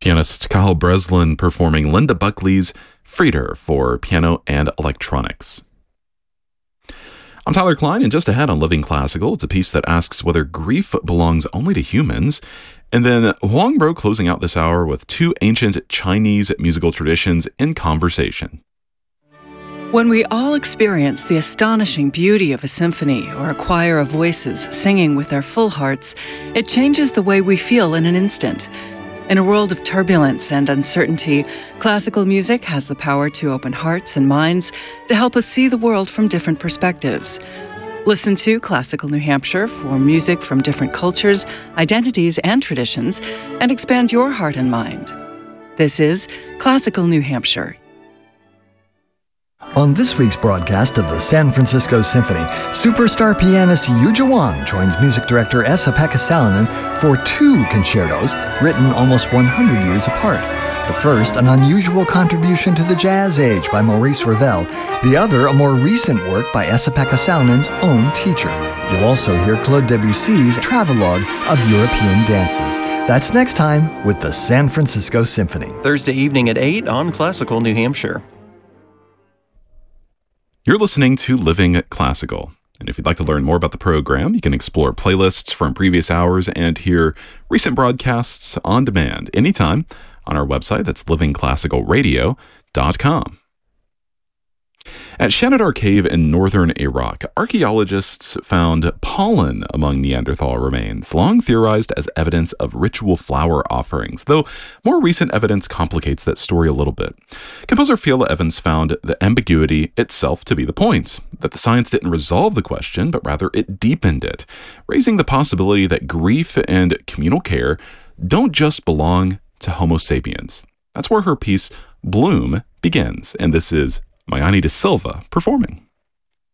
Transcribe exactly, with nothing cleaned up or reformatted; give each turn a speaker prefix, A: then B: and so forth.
A: Pianist Cathal Breslin performing Linda Buckley's Frieder for piano and electronics. I'm Tyler Klein, and just ahead on Living Classical, it's a piece that asks whether grief belongs only to humans. And then Huang Bro closing out this hour with two ancient Chinese musical traditions in conversation.
B: When we all experience the astonishing beauty of a symphony or a choir of voices singing with their full hearts, it changes the way we feel in an instant. In a world of turbulence and uncertainty, classical music has the power to open hearts and minds to help us see the world from different perspectives. Listen to Classical New Hampshire for music from different cultures, identities, and traditions, and expand your heart and mind. This is Classical New Hampshire.
C: On this week's broadcast of the San Francisco Symphony, superstar pianist Yuja Wang joins music director Esa-Pekka Salonen for two concertos written almost one hundred years apart. The first, an unusual contribution to the jazz age by Maurice Ravel. The other, a more recent work by Esa-Pekka Salonen's own teacher. You'll also hear Claude Debussy's travelogue of European dances. That's next time with the San Francisco Symphony.
D: Thursday evening at eight on Classical New Hampshire.
A: You're listening to Living Classical. And if you'd like to learn more about the program, you can explore playlists from previous hours and hear recent broadcasts on demand anytime on our website. That's living classical radio dot com. At Shanidar Cave in northern Iraq, archaeologists found pollen among Neanderthal remains, long theorized as evidence of ritual flower offerings, though more recent evidence complicates that story a little bit. Composer Fiola Evans found the ambiguity itself to be the point, that the science didn't resolve the question, but rather it deepened it, raising the possibility that grief and communal care don't just belong to Homo sapiens. That's where her piece, Bloom, begins, and this is Mayani da Silva performing.